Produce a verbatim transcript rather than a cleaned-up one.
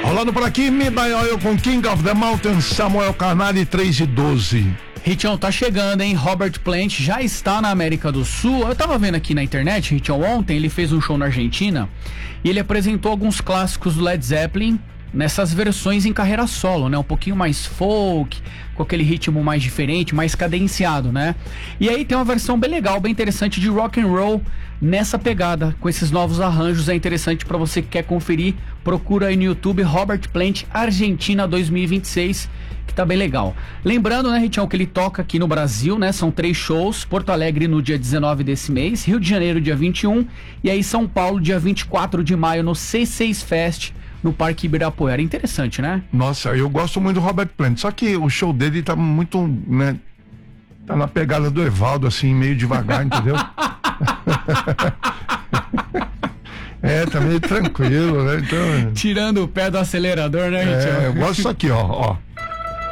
Rolando por aqui, Midnight Oil com King of the Mountain, Samuel Carnari, três e doze. Ritchão, tá chegando, hein? Robert Plant já está na América do Sul. Eu tava vendo aqui na internet, Ritchão, ontem ele fez um show na Argentina e ele apresentou alguns clássicos do Led Zeppelin nessas versões em carreira solo, né? Um pouquinho mais folk, com aquele ritmo mais diferente, mais cadenciado, né? E aí tem uma versão bem legal, bem interessante de rock and roll nessa pegada, com esses novos arranjos. É interessante para você que quer conferir, procura aí no YouTube Robert Plant Argentina dois mil e vinte e seis, que tá bem legal. Lembrando, né, Ritchão, que ele toca aqui no Brasil, né? São três shows: Porto Alegre no dia dezenove desse mês, Rio de Janeiro dia vinte e um e aí São Paulo dia vinte e quatro de maio no C seis Fest, no Parque Ibirapuera. Interessante, né? Nossa, eu gosto muito do Robert Plant, só que o show dele tá muito, né, tá na pegada do Evaldo, assim, meio devagar, entendeu? É, tá meio tranquilo, né? Então... Tirando o pé do acelerador, né, Ritchão? É, eu gosto disso aqui, ó, ó.